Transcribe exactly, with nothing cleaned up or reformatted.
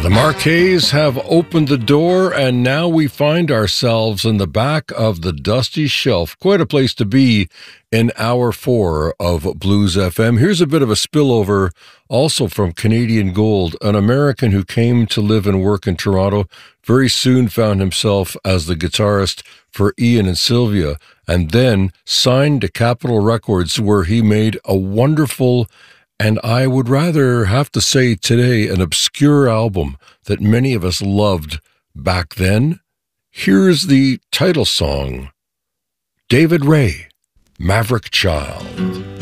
The Marqués have opened the door, and now we find ourselves in the back of the dusty shelf. Quite a place to be in hour four of Blues F M. Here's a bit of a spillover also from Canadian Gold. An American who came to live and work in Toronto very soon found himself as the guitarist for Ian and Sylvia, and then signed to Capitol Records, where he made a wonderful, and I would rather have to say today, an obscure album that many of us loved back then. Here's the title song, David Ray, Maverick Child.